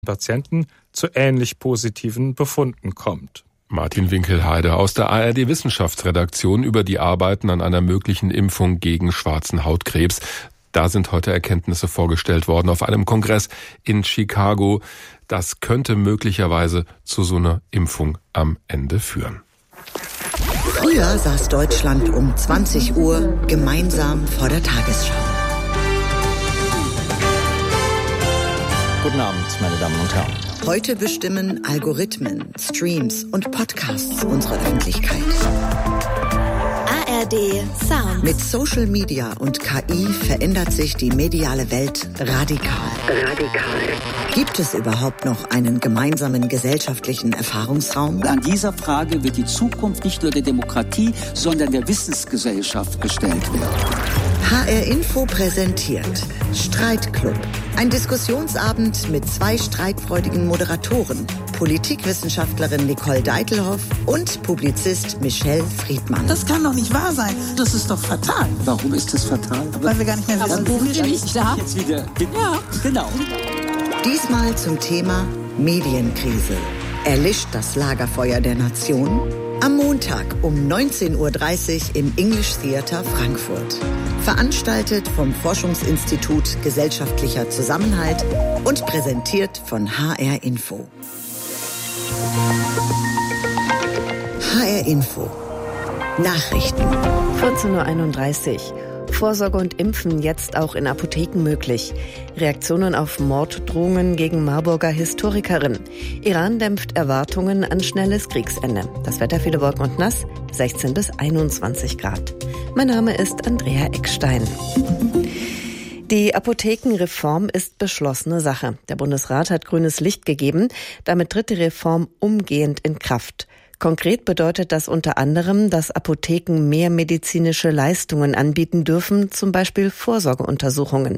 Patienten zu ähnlich positiven Befunden kommt. Martin Winkelheide aus der ARD-Wissenschaftsredaktion über die Arbeiten an einer möglichen Impfung gegen schwarzen Hautkrebs. Da sind heute Erkenntnisse vorgestellt worden auf einem Kongress in Chicago. Das könnte möglicherweise zu so einer Impfung am Ende führen. Früher saß Deutschland um 20 Uhr gemeinsam vor der Tagesschau. Guten Abend, meine Damen und Herren. Heute bestimmen Algorithmen, Streams und Podcasts unsere Öffentlichkeit. ARD Sound. Mit Social Media und KI verändert sich die mediale Welt radikal. Gibt es überhaupt noch einen gemeinsamen gesellschaftlichen Erfahrungsraum? An dieser Frage wird die Zukunft nicht nur der Demokratie, sondern der Wissensgesellschaft gestellt werden. HR Info präsentiert Streitclub. Ein Diskussionsabend mit 2 streitfreudigen Moderatoren. Politikwissenschaftlerin Nicole Deitelhoff und Publizist Michelle Friedmann. Das kann doch nicht wahr sein. Das ist doch fatal. Warum ist das fatal? Weil wir gar nicht mehr wissen, wo wir nicht da. Jetzt wieder. Ja, genau. Diesmal zum Thema Medienkrise. Erlischt das Lagerfeuer der Nation? Am Montag um 19.30 Uhr im English Theater Frankfurt. Veranstaltet vom Forschungsinstitut Gesellschaftlicher Zusammenhalt und präsentiert von HR Info. HR Info. Nachrichten. 14.31 Uhr. Vorsorge und Impfen jetzt auch in Apotheken möglich. Reaktionen auf Morddrohungen gegen Marburger Historikerin. Iran dämpft Erwartungen an schnelles Kriegsende. Das Wetter, viele Wolken und nass, 16 bis 21 Grad. Mein Name ist Andrea Eckstein. Die Apothekenreform ist beschlossene Sache. Der Bundesrat hat grünes Licht gegeben. Damit tritt die Reform umgehend in Kraft. Konkret bedeutet das unter anderem, dass Apotheken mehr medizinische Leistungen anbieten dürfen, zum Beispiel Vorsorgeuntersuchungen.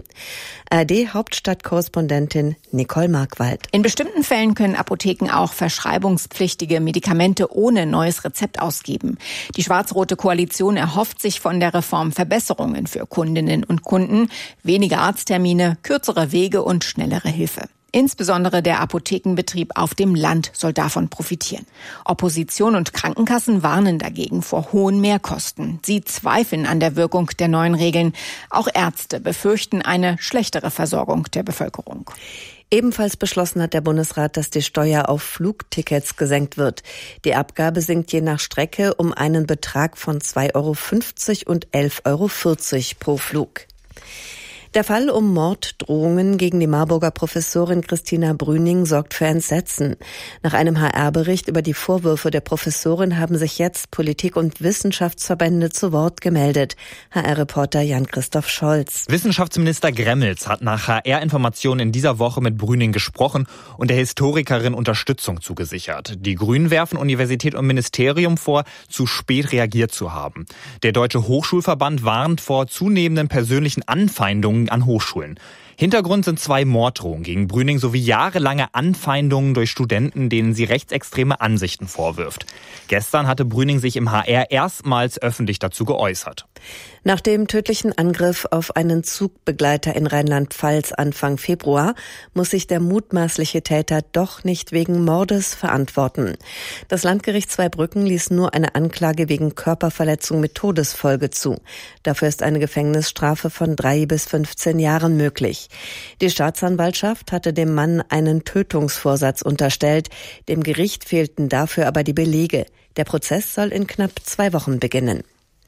ARD-Hauptstadtkorrespondentin Nicole Markwald. In bestimmten Fällen können Apotheken auch verschreibungspflichtige Medikamente ohne neues Rezept ausgeben. Die schwarz-rote Koalition erhofft sich von der Reform Verbesserungen für Kundinnen und Kunden, weniger Arzttermine, kürzere Wege und schnellere Hilfe. Insbesondere der Apothekenbetrieb auf dem Land soll davon profitieren. Opposition und Krankenkassen warnen dagegen vor hohen Mehrkosten. Sie zweifeln an der Wirkung der neuen Regeln. Auch Ärzte befürchten eine schlechtere Versorgung der Bevölkerung. Ebenfalls beschlossen hat der Bundesrat, dass die Steuer auf Flugtickets gesenkt wird. Die Abgabe sinkt je nach Strecke um einen Betrag von 2,50 € und 11,40 € pro Flug. Der Fall um Morddrohungen gegen die Marburger Professorin Christina Brüning sorgt für Entsetzen. Nach einem HR-Bericht über die Vorwürfe der Professorin haben sich jetzt Politik- und Wissenschaftsverbände zu Wort gemeldet. HR-Reporter Jan-Christoph Scholz. Wissenschaftsminister Gremmels hat nach HR-Informationen in dieser Woche mit Brüning gesprochen und der Historikerin Unterstützung zugesichert. Die Grünen werfen Universität und Ministerium vor, zu spät reagiert zu haben. Der Deutsche Hochschulverband warnt vor zunehmenden persönlichen Anfeindungen an Hochschulen. Hintergrund sind 2 Morddrohungen gegen Brüning sowie jahrelange Anfeindungen durch Studenten, denen sie rechtsextreme Ansichten vorwirft. Gestern hatte Brüning sich im HR erstmals öffentlich dazu geäußert. Nach dem tödlichen Angriff auf einen Zugbegleiter in Rheinland-Pfalz Anfang Februar muss sich der mutmaßliche Täter doch nicht wegen Mordes verantworten. Das Landgericht Zweibrücken ließ nur eine Anklage wegen Körperverletzung mit Todesfolge zu. Dafür ist eine Gefängnisstrafe von 3 bis 15 Jahren möglich. Die Staatsanwaltschaft hatte dem Mann einen Tötungsvorsatz unterstellt. Dem Gericht fehlten dafür aber die Belege. Der Prozess soll in knapp 2 Wochen beginnen.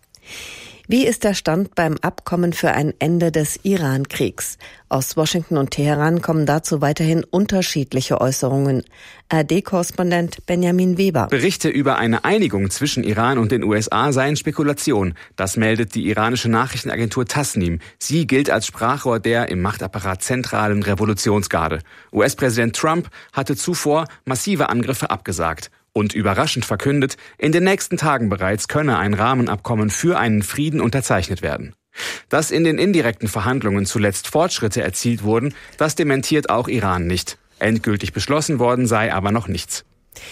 Wie ist der Stand beim Abkommen für ein Ende des Iran-Kriegs? Aus Washington und Teheran kommen dazu weiterhin unterschiedliche Äußerungen. ARD-Korrespondent Benjamin Weber. Berichte über eine Einigung zwischen Iran und den USA seien Spekulation. Das meldet die iranische Nachrichtenagentur Tasnim. Sie gilt als Sprachrohr der im Machtapparat zentralen Revolutionsgarde. US-Präsident Trump hatte zuvor massive Angriffe abgesagt. Und überraschend verkündet, in den nächsten Tagen bereits könne ein Rahmenabkommen für einen Frieden unterzeichnet werden. Dass in den indirekten Verhandlungen zuletzt Fortschritte erzielt wurden, das dementiert auch Iran nicht. Endgültig beschlossen worden sei aber noch nichts.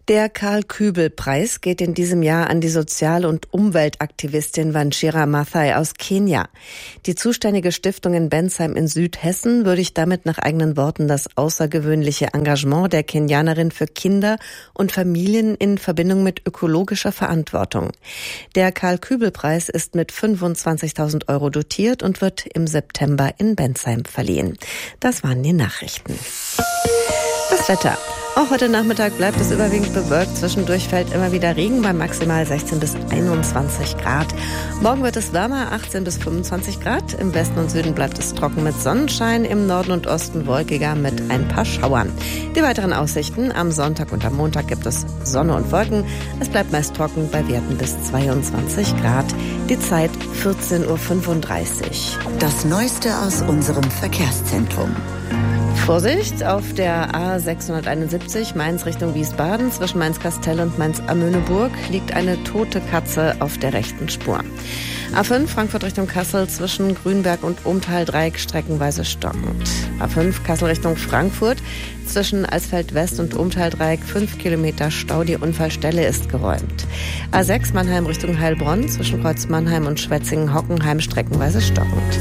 Der Karl-Kübel-Preis geht in diesem Jahr an die Sozial- und Umweltaktivistin Wanjira Maathai aus Kenia. Die zuständige Stiftung in Bensheim in Südhessen würdigt damit nach eigenen Worten das außergewöhnliche Engagement der Kenianerin für Kinder und Familien in Verbindung mit ökologischer Verantwortung. Der Karl-Kübel-Preis ist mit 25.000 € dotiert und wird im September in Bensheim verliehen. Das waren die Nachrichten. Das Wetter. Auch heute Nachmittag bleibt es überwiegend bewölkt. Zwischendurch fällt immer wieder Regen bei maximal 16 bis 21 Grad. Morgen wird es wärmer, 18 bis 25 Grad. Im Westen und Süden bleibt es trocken mit Sonnenschein. Im Norden und Osten wolkiger mit ein paar Schauern. Die weiteren Aussichten: am Sonntag und am Montag gibt es Sonne und Wolken. Es bleibt meist trocken bei Werten bis 22 Grad. Die Zeit 14.35 Uhr. Das Neueste aus unserem Verkehrszentrum. Vorsicht, auf der A671 Mainz Richtung Wiesbaden zwischen Mainz-Kastel und Mainz-Amöneburg liegt eine tote Katze auf der rechten Spur. A5 Frankfurt Richtung Kassel zwischen Grünberg und Umtal-Dreieck streckenweise stockend. A5 Kassel Richtung Frankfurt zwischen Alsfeld West und Umtal-Dreieck 5 Kilometer Stau. Die Unfallstelle ist geräumt. A6 Mannheim Richtung Heilbronn zwischen Kreuz Mannheim und Schwetzingen-Hockenheim streckenweise stockend.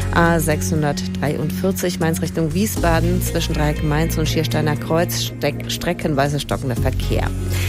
A643 Mainz Richtung Wiesbaden zwischen Dreieck Mainz und Schiersteiner Kreuz streckenweise stockender Verkehr.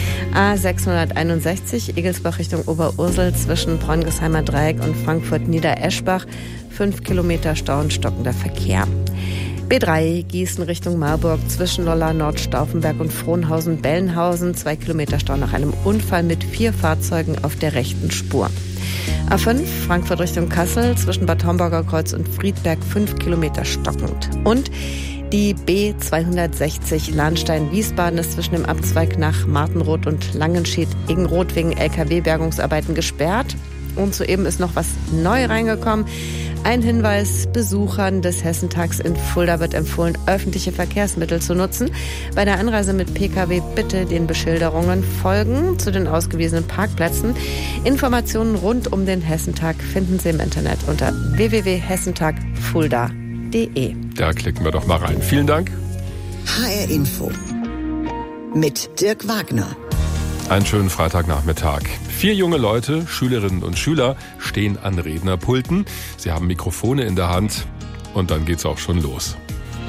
A661 Egelsbach Richtung Oberursel zwischen Bräungesheimer Dreieck und Frankfurt-Niedereschbach 5 Kilometer Stau und stockender Verkehr. B3 Gießen Richtung Marburg zwischen Nolla Nordstauffenberg und Frohnhausen-Bellenhausen 2 Kilometer Stau nach einem Unfall mit 4 Fahrzeugen auf der rechten Spur. A5 Frankfurt Richtung Kassel zwischen Bad Homburger Kreuz und Friedberg 5 Kilometer stockend. Und die B260 Lahnstein-Wiesbaden ist zwischen dem Abzweig nach Martenroth und Langenschid-Iggenroth wegen LKW-Bergungsarbeiten gesperrt. Und soeben ist noch was neu reingekommen. Ein Hinweis: Besuchern des Hessentags in Fulda wird empfohlen, öffentliche Verkehrsmittel zu nutzen. Bei der Anreise mit Pkw bitte den Beschilderungen folgen zu den ausgewiesenen Parkplätzen. Informationen rund um den Hessentag finden Sie im Internet unter www.hessentagfulda.de. Da klicken wir doch mal rein. Vielen Dank. HR Info mit Dirk Wagner. Einen schönen Freitagnachmittag. 4 junge Leute, Schülerinnen und Schüler, stehen an Rednerpulten. Sie haben Mikrofone in der Hand und dann geht's auch schon los.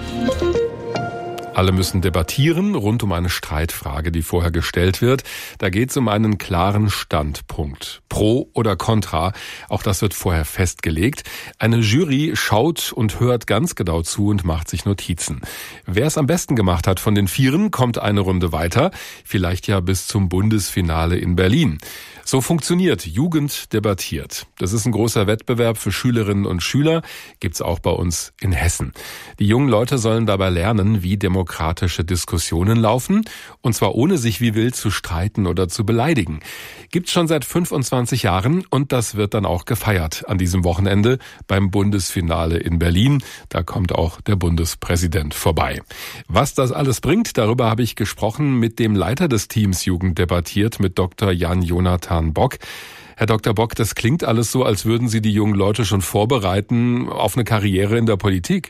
Alle müssen debattieren rund um eine Streitfrage, die vorher gestellt wird. Da geht es um einen klaren Standpunkt. Pro oder contra, auch das wird vorher festgelegt. Eine Jury schaut und hört ganz genau zu und macht sich Notizen. Wer es am besten gemacht hat von den 4, kommt eine Runde weiter, vielleicht ja bis zum Bundesfinale in Berlin. So funktioniert Jugend debattiert. Das ist ein großer Wettbewerb für Schülerinnen und Schüler, gibt's auch bei uns in Hessen. Die jungen Leute sollen dabei lernen, wie demokratische Diskussionen laufen, und zwar ohne sich wie wild zu streiten oder zu beleidigen. Gibt's schon seit 25 Jahren und das wird dann auch gefeiert an diesem Wochenende beim Bundesfinale in Berlin. Da kommt auch der Bundespräsident vorbei. Was das alles bringt, darüber habe ich gesprochen mit dem Leiter des Teams Jugend debattiert, mit Dr. Jan-Jonathan Bock. Herr Dr. Bock, das klingt alles so, als würden Sie die jungen Leute schon vorbereiten auf eine Karriere in der Politik.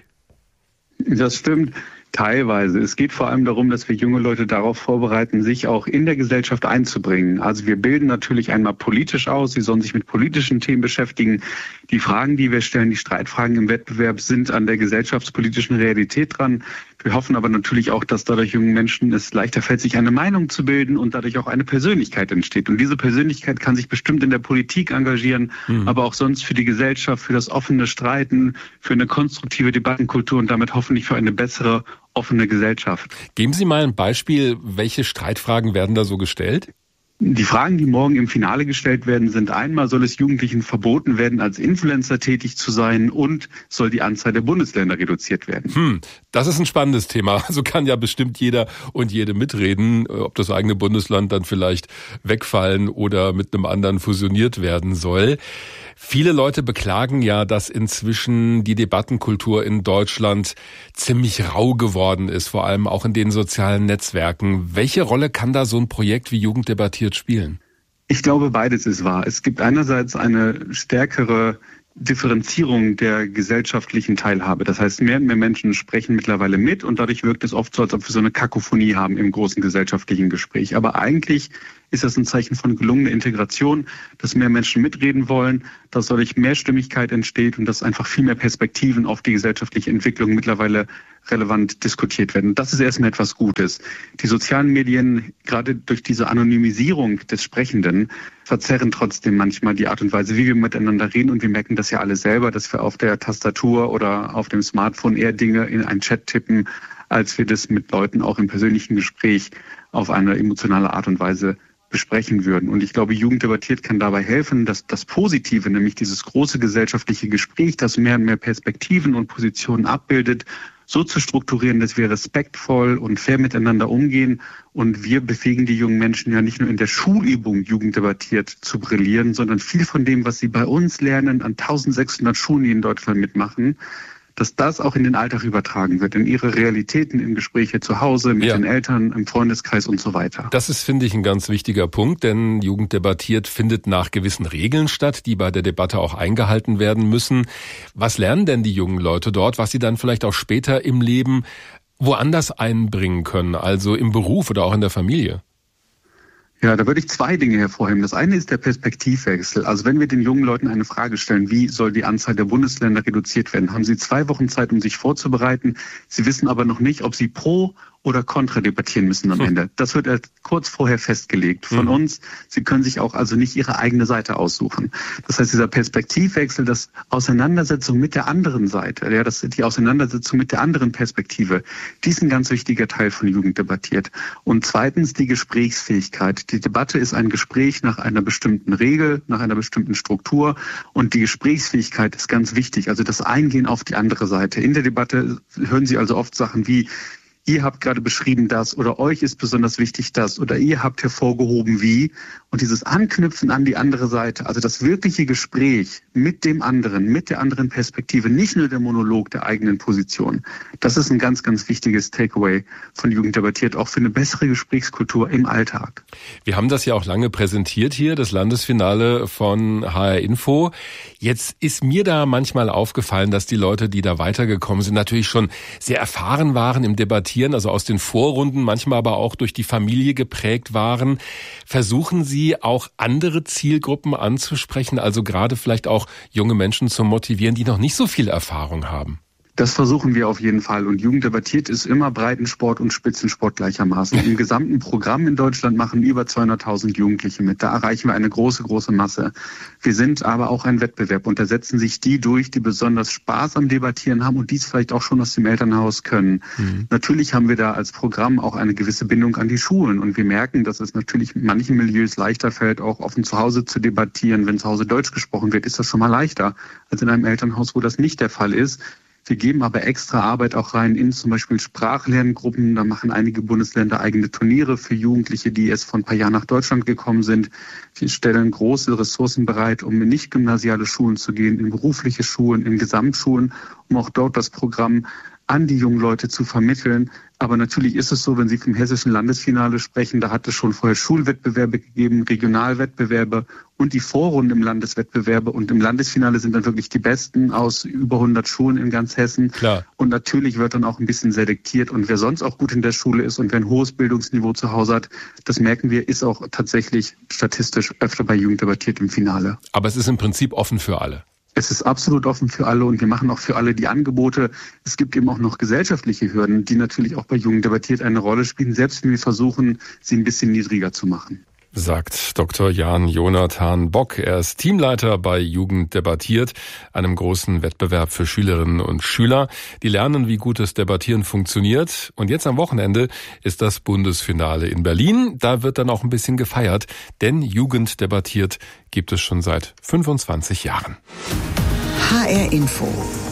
Das stimmt. Teilweise. Es geht vor allem darum, dass wir junge Leute darauf vorbereiten, sich auch in der Gesellschaft einzubringen. Also wir bilden natürlich einmal politisch aus, sie sollen sich mit politischen Themen beschäftigen. Die Fragen, die wir stellen, die Streitfragen im Wettbewerb, sind an der gesellschaftspolitischen Realität dran. Wir hoffen aber natürlich auch, dass dadurch jungen Menschen es leichter fällt, sich eine Meinung zu bilden und dadurch auch eine Persönlichkeit entsteht. Und diese Persönlichkeit kann sich bestimmt in der Politik engagieren, aber auch sonst für die Gesellschaft, für das offene Streiten, für eine konstruktive Debattenkultur und damit hoffentlich für eine bessere, offene Gesellschaft. Geben Sie mal ein Beispiel, welche Streitfragen werden da so gestellt? Die Fragen, die morgen im Finale gestellt werden, sind: einmal, soll es Jugendlichen verboten werden, als Influencer tätig zu sein, und soll die Anzahl der Bundesländer reduziert werden? Das ist ein spannendes Thema. Also kann ja bestimmt jeder und jede mitreden, ob das eigene Bundesland dann vielleicht wegfallen oder mit einem anderen fusioniert werden soll. Viele Leute beklagen ja, dass inzwischen die Debattenkultur in Deutschland ziemlich rau geworden ist, vor allem auch in den sozialen Netzwerken. Welche Rolle kann da so ein Projekt wie Jugend debattiert spielen? Ich glaube, beides ist wahr. Es gibt einerseits eine stärkere Differenzierung der gesellschaftlichen Teilhabe. Das heißt, mehr und mehr Menschen sprechen mittlerweile mit und dadurch wirkt es oft so, als ob wir so eine Kakophonie haben im großen gesellschaftlichen Gespräch. Aber eigentlich ist das ein Zeichen von gelungener Integration, dass mehr Menschen mitreden wollen, dass dadurch mehr Stimmigkeit entsteht und dass einfach viel mehr Perspektiven auf die gesellschaftliche Entwicklung mittlerweile relevant diskutiert werden. Das ist erstmal etwas Gutes. Die sozialen Medien, gerade durch diese Anonymisierung des Sprechenden, verzerren trotzdem manchmal die Art und Weise, wie wir miteinander reden. Und wir merken das ja alle selber, dass wir auf der Tastatur oder auf dem Smartphone eher Dinge in einen Chat tippen, als wir das mit Leuten auch im persönlichen Gespräch auf eine emotionale Art und Weise besprechen würden. Und ich glaube, Jugend debattiert kann dabei helfen, dass das Positive, nämlich dieses große gesellschaftliche Gespräch, das mehr und mehr Perspektiven und Positionen abbildet, so zu strukturieren, dass wir respektvoll und fair miteinander umgehen. Und wir befähigen die jungen Menschen ja nicht nur in der Schulübung Jugend debattiert zu brillieren, sondern viel von dem, was sie bei uns lernen, an 1600 Schulen, die in Deutschland mitmachen, dass das auch in den Alltag übertragen wird, in ihre Realitäten, in Gespräche zu Hause, mit den Eltern, im Freundeskreis und so weiter. Das ist, finde ich, ein ganz wichtiger Punkt, denn Jugend debattiert findet nach gewissen Regeln statt, die bei der Debatte auch eingehalten werden müssen. Was lernen denn die jungen Leute dort, was sie dann vielleicht auch später im Leben woanders einbringen können, also im Beruf oder auch in der Familie? Ja, da würde ich zwei Dinge hervorheben. Das eine ist der Perspektivwechsel. Also wenn wir den jungen Leuten eine Frage stellen, wie soll die Anzahl der Bundesländer reduziert werden, haben sie 2 Wochen Zeit, um sich vorzubereiten. Sie wissen aber noch nicht, ob sie pro oder kontra debattieren müssen am Ende. Das wird kurz vorher festgelegt von uns. Sie können sich auch also nicht ihre eigene Seite aussuchen. Das heißt, dieser Perspektivwechsel, das Auseinandersetzung mit der anderen Seite, ja, die Auseinandersetzung mit der anderen Perspektive, die ist ein ganz wichtiger Teil von Jugend debattiert. Und zweitens die Gesprächsfähigkeit. Die Debatte ist ein Gespräch nach einer bestimmten Regel, nach einer bestimmten Struktur und die Gesprächsfähigkeit ist ganz wichtig. Also das Eingehen auf die andere Seite. In der Debatte hören Sie also oft Sachen wie: Ihr habt gerade beschrieben das oder euch ist besonders wichtig das oder ihr habt hervorgehoben wie. Und dieses Anknüpfen an die andere Seite, also das wirkliche Gespräch mit dem anderen, mit der anderen Perspektive, nicht nur der Monolog der eigenen Position. Das ist ein ganz, ganz wichtiges Takeaway von Jugend debattiert, auch für eine bessere Gesprächskultur im Alltag. Wir haben das ja auch lange präsentiert hier, das Landesfinale von HR Info. Jetzt ist mir da manchmal aufgefallen, dass die Leute, die da weitergekommen sind, natürlich schon sehr erfahren waren im Debattieren, also aus den Vorrunden, manchmal aber auch durch die Familie geprägt waren. Versuchen Sie auch andere Zielgruppen anzusprechen, also gerade vielleicht auch junge Menschen zu motivieren, die noch nicht so viel Erfahrung haben? Das versuchen wir auf jeden Fall. Und Jugend debattiert ist immer Breitensport und Spitzensport gleichermaßen. Im gesamten Programm in Deutschland machen über 200.000 Jugendliche mit. Da erreichen wir eine große, große Masse. Wir sind aber auch ein Wettbewerb und da setzen sich die durch, die besonders Spaß am Debattieren haben und dies vielleicht auch schon aus dem Elternhaus können. Natürlich haben wir da als Programm auch eine gewisse Bindung an die Schulen und wir merken, dass es natürlich in manchen Milieus leichter fällt, auch offen zu Hause zu debattieren. Wenn zu Hause Deutsch gesprochen wird, ist das schon mal leichter als in einem Elternhaus, wo das nicht der Fall ist. Wir geben aber extra Arbeit auch rein in zum Beispiel Sprachlerngruppen. Da machen einige Bundesländer eigene Turniere für Jugendliche, die erst vor ein paar Jahren nach Deutschland gekommen sind. Wir stellen große Ressourcen bereit, um in nicht-gymnasiale Schulen zu gehen, in berufliche Schulen, in Gesamtschulen, um auch dort das Programm an die jungen Leute zu vermitteln. Aber natürlich ist es so, wenn Sie vom hessischen Landesfinale sprechen, da hat es schon vorher Schulwettbewerbe gegeben, Regionalwettbewerbe und die Vorrunde im Landeswettbewerbe. Und im Landesfinale sind dann wirklich die Besten aus über 100 Schulen in ganz Hessen. Klar. Und natürlich wird dann auch ein bisschen selektiert. Und wer sonst auch gut in der Schule ist und wer ein hohes Bildungsniveau zu Hause hat, das merken wir, ist auch tatsächlich statistisch öfter bei Jugend debattiert im Finale. Aber es ist im Prinzip offen für alle. Es ist absolut offen für alle und wir machen auch für alle die Angebote. Es gibt eben auch noch gesellschaftliche Hürden, die natürlich auch bei Jugend debattiert eine Rolle spielen, selbst wenn wir versuchen, sie ein bisschen niedriger zu machen. Sagt Dr. Jan-Jonathan Bock. Er ist Teamleiter bei Jugend debattiert, einem großen Wettbewerb für Schülerinnen und Schüler. Die lernen, wie gutes Debattieren funktioniert. Und jetzt am Wochenende ist das Bundesfinale in Berlin. Da wird dann auch ein bisschen gefeiert, denn Jugend debattiert gibt es schon seit 25 Jahren. HR Info.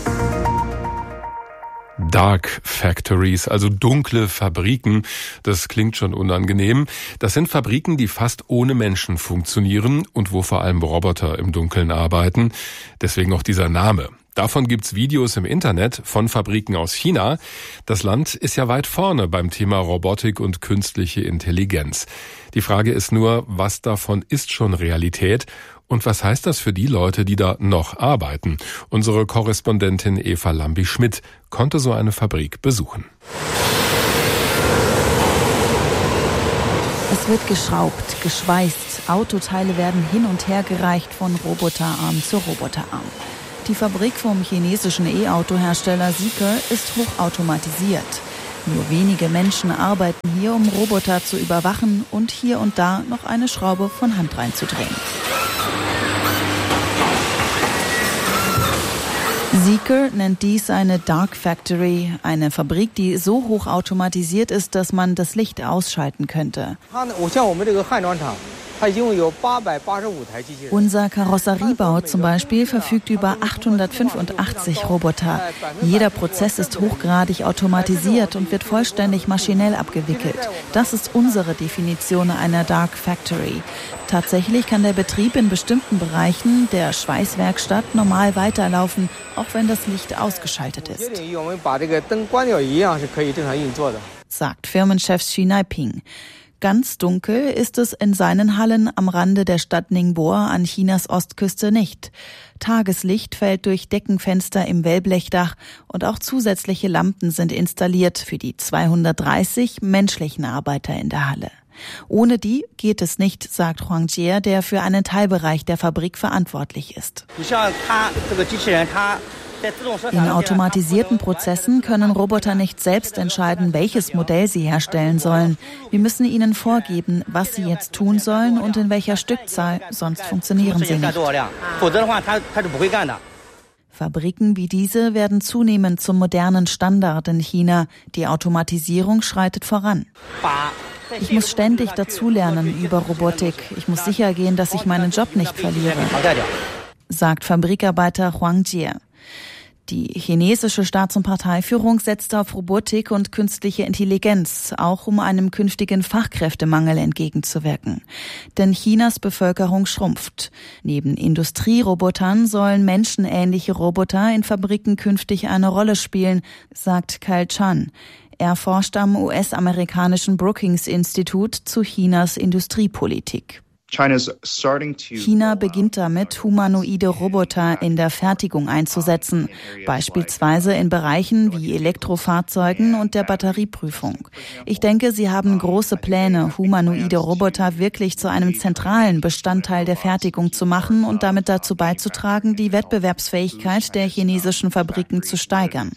Dark Factories, also dunkle Fabriken, das klingt schon unangenehm. Das sind Fabriken, die fast ohne Menschen funktionieren und wo vor allem Roboter im Dunkeln arbeiten. Deswegen auch dieser Name. Davon gibt's Videos im Internet von Fabriken aus China. Das Land ist ja weit vorne beim Thema Robotik und künstliche Intelligenz. Die Frage ist nur, was davon ist schon Realität und was heißt das für die Leute, die da noch arbeiten? Unsere Korrespondentin Eva Lambi-Schmidt konnte so eine Fabrik besuchen. Es wird geschraubt, geschweißt, Autoteile werden hin und her gereicht von Roboterarm zu Roboterarm. Die Fabrik vom chinesischen E-Auto-Hersteller Zeekr ist hochautomatisiert. Nur wenige Menschen arbeiten hier, um Roboter zu überwachen und hier und da noch eine Schraube von Hand reinzudrehen. Zeekr nennt dies eine Dark Factory, eine Fabrik, die so hochautomatisiert ist, dass man das Licht ausschalten könnte. Unser Karosseriebau zum Beispiel verfügt über 885 Roboter. Jeder Prozess ist hochgradig automatisiert und wird vollständig maschinell abgewickelt. Das ist unsere Definition einer Dark Factory. Tatsächlich kann der Betrieb in bestimmten Bereichen der Schweißwerkstatt normal weiterlaufen, auch wenn das Licht ausgeschaltet ist, sagt Firmenchef Xi Jinping. Ganz dunkel ist es in seinen Hallen am Rande der Stadt Ningbo an Chinas Ostküste nicht. Tageslicht fällt durch Deckenfenster im Wellblechdach und auch zusätzliche Lampen sind installiert für die 230 menschlichen Arbeiter in der Halle. Ohne die geht es nicht, sagt Huang Jie, der für einen Teilbereich der Fabrik verantwortlich ist. In automatisierten Prozessen können Roboter nicht selbst entscheiden, welches Modell sie herstellen sollen. Wir müssen ihnen vorgeben, was sie jetzt tun sollen und in welcher Stückzahl, sonst funktionieren sie nicht. Fabriken wie diese werden zunehmend zum modernen Standard in China. Die Automatisierung schreitet voran. Ich muss ständig dazulernen über Robotik. Ich muss sicher gehen, dass ich meinen Job nicht verliere, sagt Fabrikarbeiter Huang Jie. Die chinesische Staats- und Parteiführung setzt auf Robotik und künstliche Intelligenz, auch um einem künftigen Fachkräftemangel entgegenzuwirken. Denn Chinas Bevölkerung schrumpft. Neben Industrierobotern sollen menschenähnliche Roboter in Fabriken künftig eine Rolle spielen, sagt Kyle Chan. Er forscht am US-amerikanischen Brookings-Institut zu Chinas Industriepolitik. China beginnt damit, humanoide Roboter in der Fertigung einzusetzen, beispielsweise in Bereichen wie Elektrofahrzeugen und der Batterieprüfung. Ich denke, sie haben große Pläne, humanoide Roboter wirklich zu einem zentralen Bestandteil der Fertigung zu machen und damit dazu beizutragen, die Wettbewerbsfähigkeit der chinesischen Fabriken zu steigern.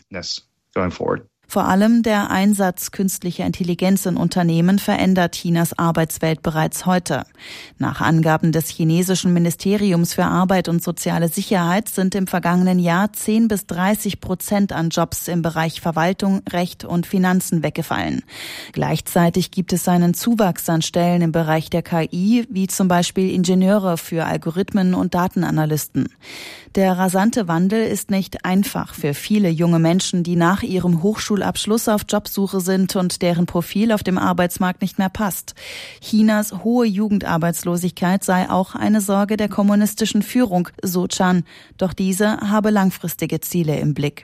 Vor allem der Einsatz künstlicher Intelligenz in Unternehmen verändert Chinas Arbeitswelt bereits heute. Nach Angaben des chinesischen Ministeriums für Arbeit und soziale Sicherheit sind im vergangenen Jahr 10-30% an Jobs im Bereich Verwaltung, Recht und Finanzen weggefallen. Gleichzeitig gibt es einen Zuwachs an Stellen im Bereich der KI, wie zum Beispiel Ingenieure für Algorithmen und Datenanalysten. Der rasante Wandel ist nicht einfach für viele junge Menschen, die nach ihrem Hochschulabschluss auf Jobsuche sind und deren Profil auf dem Arbeitsmarkt nicht mehr passt. Chinas hohe Jugendarbeitslosigkeit sei auch eine Sorge der kommunistischen Führung, so Chan. Doch diese habe langfristige Ziele im Blick.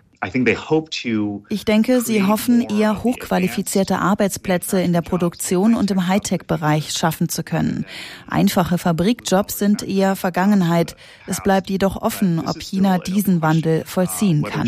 Ich denke, sie hoffen, eher hochqualifizierte Arbeitsplätze in der Produktion und im Hightech-Bereich schaffen zu können. Einfache Fabrikjobs sind eher Vergangenheit. Es bleibt jedoch offen, ob China diesen Wandel vollziehen kann.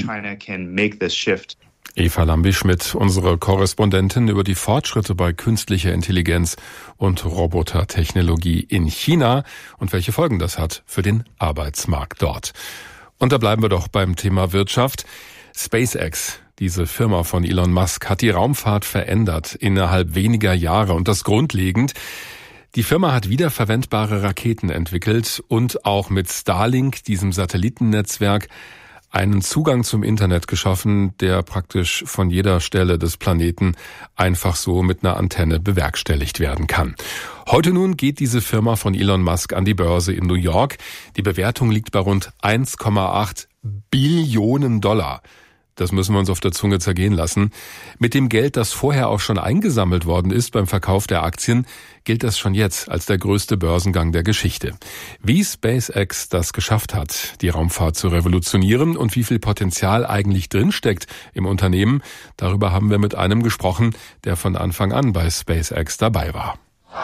Eva Lambi-Schmidt, unsere Korrespondentin über die Fortschritte bei künstlicher Intelligenz und Robotertechnologie in China und welche Folgen das hat für den Arbeitsmarkt dort. Und da bleiben wir doch beim Thema Wirtschaft. SpaceX, diese Firma von Elon Musk, hat die Raumfahrt verändert innerhalb weniger Jahre und das grundlegend. Die Firma hat wiederverwendbare Raketen entwickelt und auch mit Starlink, diesem Satellitennetzwerk, einen Zugang zum Internet geschaffen, der praktisch von jeder Stelle des Planeten einfach so mit einer Antenne bewerkstelligt werden kann. Heute nun geht diese Firma von Elon Musk an die Börse in New York. Die Bewertung liegt bei rund 1,8 Billionen $. Das müssen wir uns auf der Zunge zergehen lassen. Mit dem Geld, das vorher auch schon eingesammelt worden ist beim Verkauf der Aktien, gilt das schon jetzt als der größte Börsengang der Geschichte. Wie SpaceX das geschafft hat, die Raumfahrt zu revolutionieren und wie viel Potenzial eigentlich drinsteckt im Unternehmen, darüber haben wir mit einem gesprochen, der von Anfang an bei SpaceX dabei war. 5,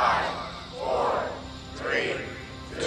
4, 3,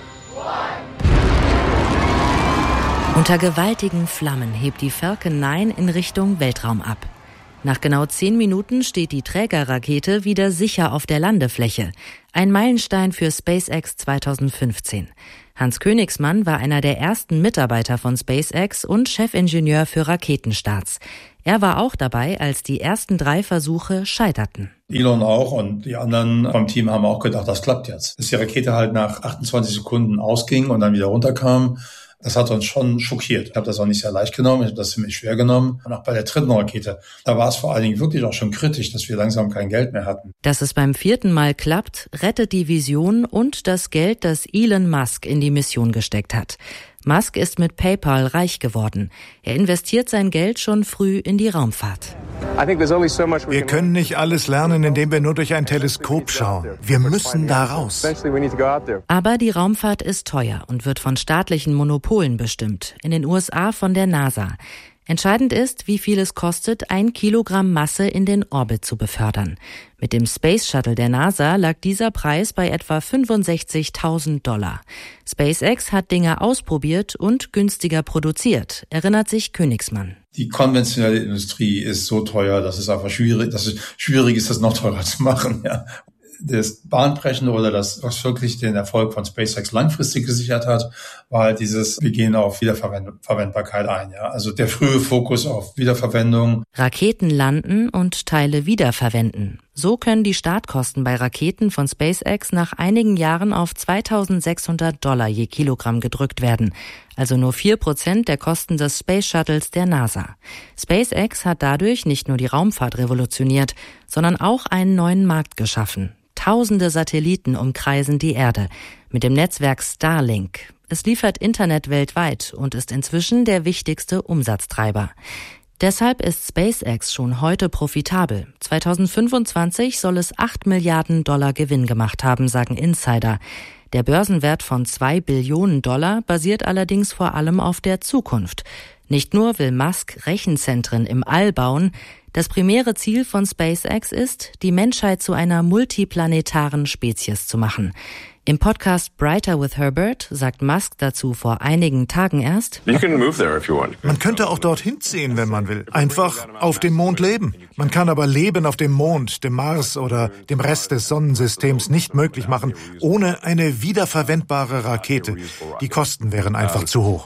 2, 1. Unter gewaltigen Flammen hebt die Falcon 9 in Richtung Weltraum ab. Nach genau 10 Minuten steht die Trägerrakete wieder sicher auf der Landefläche. Ein Meilenstein für SpaceX 2015. Hans Königsmann war einer der ersten Mitarbeiter von SpaceX und Chefingenieur für Raketenstarts. Er war auch dabei, als die ersten 3 Versuche scheiterten. Elon auch und die anderen vom Team haben auch gedacht, das klappt jetzt. Bis die Rakete halt nach 28 Sekunden ausging und dann wieder runterkam, das hat uns schon schockiert. Ich habe das auch nicht sehr leicht genommen, ich habe das ziemlich schwer genommen. Und auch bei der 3. Rakete, da war es vor allen Dingen wirklich auch schon kritisch, dass wir langsam kein Geld mehr hatten. Dass es beim 4. Mal klappt, rettet die Vision und das Geld, das Elon Musk in die Mission gesteckt hat. Musk ist mit PayPal reich geworden. Er investiert sein Geld schon früh in die Raumfahrt. Wir können nicht alles lernen, indem wir nur durch ein Teleskop schauen. Wir müssen da raus. Aber die Raumfahrt ist teuer und wird von staatlichen Monopolen bestimmt. In den USA von der NASA. Entscheidend ist, wie viel es kostet, 1 Kilogramm Masse in den Orbit zu befördern. Mit dem Space Shuttle der NASA lag dieser Preis bei etwa $65.000. SpaceX hat Dinge ausprobiert und günstiger produziert, erinnert sich Königsmann. Die konventionelle Industrie ist so teuer, dass es einfach schwierig ist, das noch teurer zu machen. Ja. Das Bahnbrechende oder das, was wirklich den Erfolg von SpaceX langfristig gesichert hat, war halt wir gehen auf Wiederverwendbarkeit ein. Ja. Also der frühe Fokus auf Wiederverwendung. Raketen landen und Teile wiederverwenden. So können die Startkosten bei Raketen von SpaceX nach einigen Jahren auf $2.600 je Kilogramm gedrückt werden. Also nur 4% der Kosten des Space Shuttles der NASA. SpaceX hat dadurch nicht nur die Raumfahrt revolutioniert, sondern auch einen neuen Markt geschaffen. Tausende Satelliten umkreisen die Erde mit dem Netzwerk Starlink. Es liefert Internet weltweit und ist inzwischen der wichtigste Umsatztreiber. Deshalb ist SpaceX schon heute profitabel. 2025 soll es $8 Milliarden Gewinn gemacht haben, sagen Insider. Der Börsenwert von $2 Billionen basiert allerdings vor allem auf der Zukunft. Nicht nur will Musk Rechenzentren im All bauen, das primäre Ziel von SpaceX ist, die Menschheit zu einer multiplanetaren Spezies zu machen. Im Podcast Brighter with Herbert sagt Musk dazu vor einigen Tagen erst: Man könnte auch dorthin ziehen, wenn man will. Einfach auf dem Mond leben. Man kann aber Leben auf dem Mond, dem Mars oder dem Rest des Sonnensystems nicht möglich machen, ohne eine wiederverwendbare Rakete. Die Kosten wären einfach zu hoch.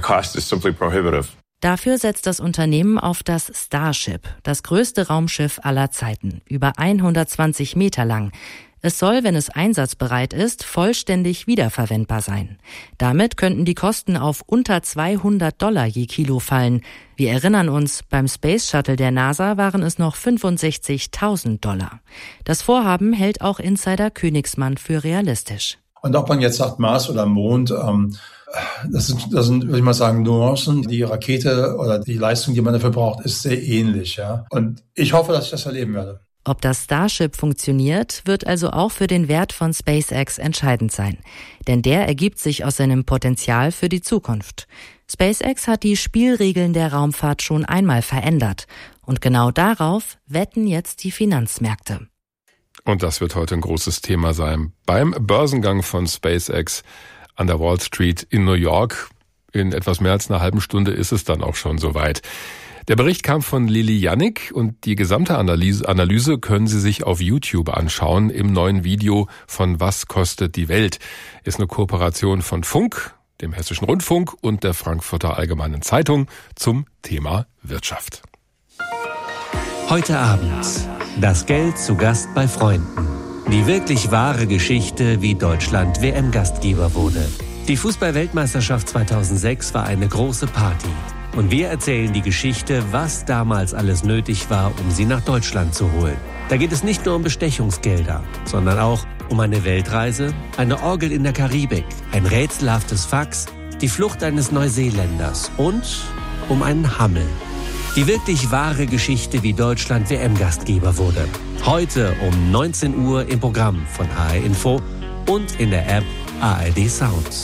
Dafür setzt das Unternehmen auf das Starship, das größte Raumschiff aller Zeiten, über 120 Meter lang. Es soll, wenn es einsatzbereit ist, vollständig wiederverwendbar sein. Damit könnten die Kosten auf unter $200 je Kilo fallen. Wir erinnern uns, beim Space Shuttle der NASA waren es noch $65.000. Das Vorhaben hält auch Insider Königsmann für realistisch. Und ob man jetzt sagt Mars oder Mond, das sind, würde ich mal sagen, Nuancen. Die Rakete oder die Leistung, die man dafür braucht, ist sehr ähnlich. Ja. Und ich hoffe, dass ich das erleben werde. Ob das Starship funktioniert, wird also auch für den Wert von SpaceX entscheidend sein. Denn der ergibt sich aus seinem Potenzial für die Zukunft. SpaceX hat die Spielregeln der Raumfahrt schon einmal verändert. Und genau darauf wetten jetzt die Finanzmärkte. Und das wird heute ein großes Thema sein. Beim Börsengang von SpaceX an der Wall Street in New York. In etwas mehr als einer halben Stunde ist es dann auch schon soweit. Der Bericht kam von Lili Jannik und die gesamte Analyse können Sie sich auf YouTube anschauen im neuen Video von Was kostet die Welt? Ist eine Kooperation von Funk, dem Hessischen Rundfunk und der Frankfurter Allgemeinen Zeitung zum Thema Wirtschaft. Heute Abend. Das Geld zu Gast bei Freunden. Die wirklich wahre Geschichte, wie Deutschland WM-Gastgeber wurde. Die Fußball-Weltmeisterschaft 2006 war eine große Party. Und wir erzählen die Geschichte, was damals alles nötig war, um sie nach Deutschland zu holen. Da geht es nicht nur um Bestechungsgelder, sondern auch um eine Weltreise, eine Orgel in der Karibik, ein rätselhaftes Fax, die Flucht eines Neuseeländers und um einen Hammel. Die wirklich wahre Geschichte, wie Deutschland WM-Gastgeber wurde. Heute um 19 Uhr im Programm von HR Info und in der App ARD Sounds.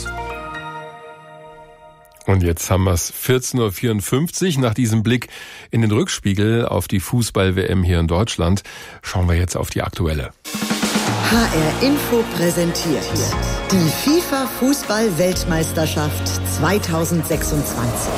Und jetzt haben wir es 14.54 Uhr. Nach diesem Blick in den Rückspiegel auf die Fußball-WM hier in Deutschland schauen wir jetzt auf die aktuelle. HR Info präsentiert die FIFA-Fußball-Weltmeisterschaft 2026.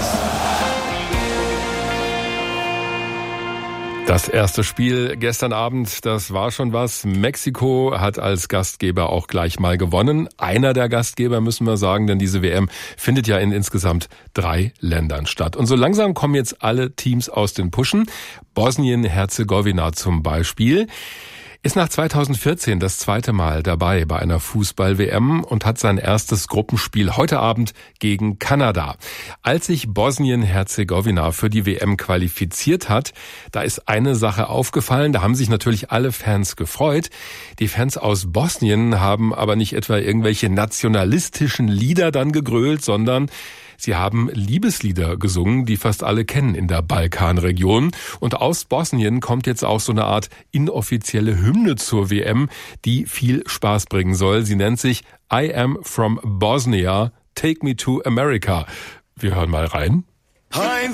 Das erste Spiel gestern Abend, das war schon was. Mexiko hat als Gastgeber auch gleich mal gewonnen. Einer der Gastgeber, müssen wir sagen, denn diese WM findet ja in insgesamt 3 Ländern statt. Und so langsam kommen jetzt alle Teams aus den Puschen. Bosnien-Herzegowina zum Beispiel ist nach 2014 das zweite Mal dabei bei einer Fußball-WM und hat sein erstes Gruppenspiel heute Abend gegen Kanada. Als sich Bosnien-Herzegowina für die WM qualifiziert hat, da ist eine Sache aufgefallen, da haben sich natürlich alle Fans gefreut. Die Fans aus Bosnien haben aber nicht etwa irgendwelche nationalistischen Lieder dann gegrölt, sondern sie haben Liebeslieder gesungen, die fast alle kennen in der Balkanregion. Und aus Bosnien kommt jetzt auch so eine Art inoffizielle Hymne zur WM, die viel Spaß bringen soll. Sie nennt sich I Am From Bosnia, Take Me to America. Wir hören mal rein.